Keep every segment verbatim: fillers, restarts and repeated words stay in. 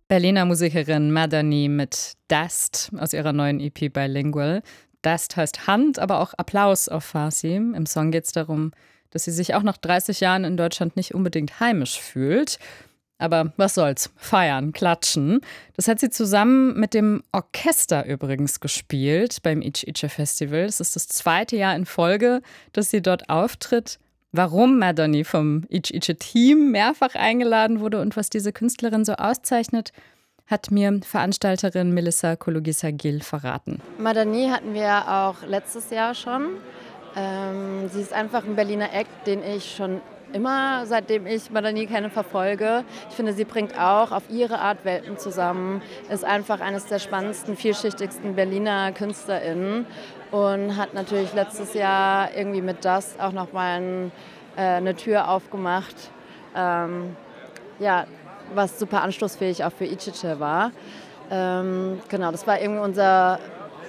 Berliner Musikerin Madani mit Dust aus ihrer neuen E P Bilingual. Dust heißt Hand, aber auch Applaus auf Farsi. Im Song geht es darum, dass sie sich auch nach dreißig Jahren in Deutschland nicht unbedingt heimisch fühlt. Aber was soll's, feiern, klatschen. Das hat sie zusammen mit dem Orchester übrigens gespielt beim Ich Iche Festival. Das ist das zweite Jahr in Folge, dass sie dort auftritt. Warum Madani vom Ich Iche Team mehrfach eingeladen wurde und was diese Künstlerin so auszeichnet, hat mir Veranstalterin Melissa Kologisa-Gil verraten. Madani hatten wir auch letztes Jahr schon. Ähm, sie ist einfach ein Berliner Act, den ich schon immer, seitdem ich Madani kenne, verfolge. Ich finde, sie bringt auch auf ihre Art Welten zusammen, ist einfach eines der spannendsten, vielschichtigsten Berliner KünstlerInnen und hat natürlich letztes Jahr irgendwie mit Dust auch nochmal ein, äh, eine Tür aufgemacht, ähm, ja, was super anstoßfähig auch für Ichiche war. Ähm, genau, das war irgendwie unser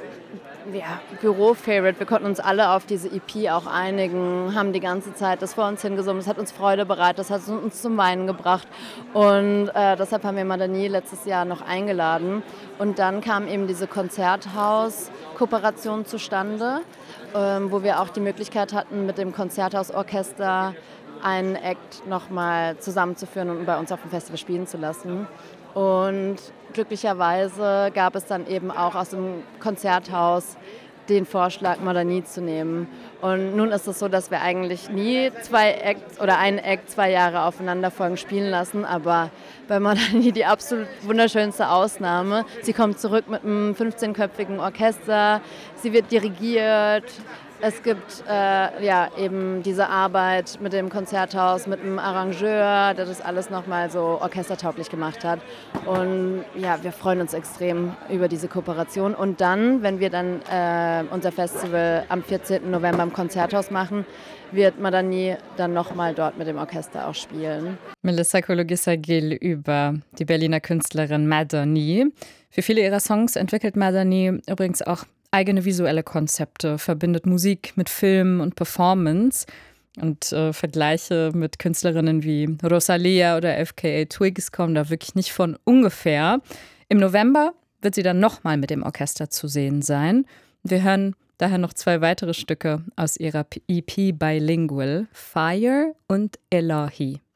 ja, Büro-Favorite. Wir konnten uns alle auf diese E P auch einigen, haben die ganze Zeit das vor uns hingesungen. Das hat uns Freude bereitet, das hat uns zum Weinen gebracht. Und äh, deshalb haben wir Madani letztes Jahr noch eingeladen. Und dann kam eben diese Konzerthaus-Kooperation zustande, ähm, wo wir auch die Möglichkeit hatten, mit dem Konzerthausorchester einen Act nochmal zusammenzuführen und bei uns auf dem Festival spielen zu lassen. Und glücklicherweise gab es dann eben auch aus dem Konzerthaus den Vorschlag, Madani zu nehmen. Und nun ist es so, dass wir eigentlich nie zwei Acts oder einen Act zwei Jahre aufeinanderfolgend spielen lassen, aber bei Madani die absolut wunderschönste Ausnahme. Sie kommt zurück mit einem fünfzehnköpfigen Orchester, sie wird dirigiert. Es gibt äh, ja, eben diese Arbeit mit dem Konzerthaus, mit einem Arrangeur, der das alles nochmal so orchestertauglich gemacht hat. Und ja, wir freuen uns extrem über diese Kooperation. Und dann, wenn wir dann äh, unser Festival am vierzehnten November im Konzerthaus machen, wird Madani dann nochmal dort mit dem Orchester auch spielen. Melissa Kologisa-Gil über die Berliner Künstlerin Madani. Für viele ihrer Songs entwickelt Madani übrigens auch eigene visuelle Konzepte, verbindet Musik mit Film und Performance und äh, Vergleiche mit Künstlerinnen wie Rosalia oder F K A Twigs kommen da wirklich nicht von ungefähr. Im November wird sie dann nochmal mit dem Orchester zu sehen sein. Wir hören daher noch zwei weitere Stücke aus ihrer E P Bilingual, Fire und Elahi.